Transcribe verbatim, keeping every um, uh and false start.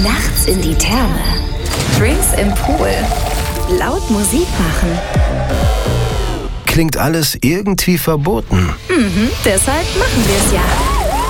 Nachts in die Therme. Drinks im Pool. Laut Musik machen. Klingt alles irgendwie verboten. Mhm, deshalb machen wir es ja.